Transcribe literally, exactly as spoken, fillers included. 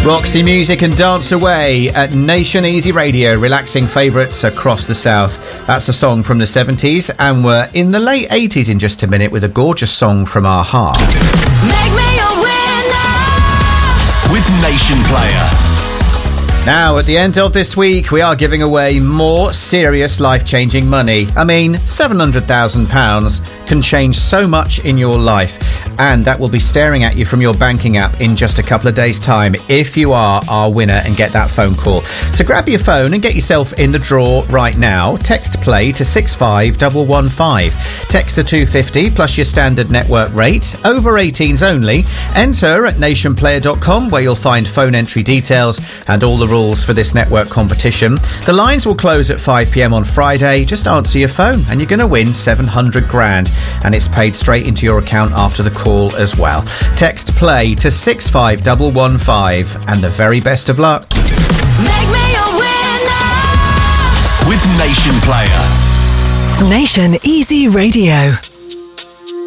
Roxy Music and Dance Away at Nation Easy Radio, relaxing favourites across the south. That's a song from the seventies, and we're in the late eighties in just a minute with a gorgeous song from a-ha. Make me a winner with Nation Player. Now, at the end of this week, we are giving away more serious life-changing money. I mean, seven hundred thousand pounds can change so much in your life, and that will be staring at you from your banking app in just a couple of days' time if you are our winner and get that phone call. So grab your phone and get yourself in the draw right now. Text play to six five one one five. Text to two fifty plus your standard network rate. Over eighteens only. Enter at nation player dot com, where you'll find phone entry details and all the rules for this network competition. The lines will close at five p.m. on Friday. Just answer your phone and you're going to win seven hundred grand, and it's paid straight into your account after the call as well. Text play to six five one one five, and the very best of luck. Make me a winner with Nation Player. Nation Easy Radio.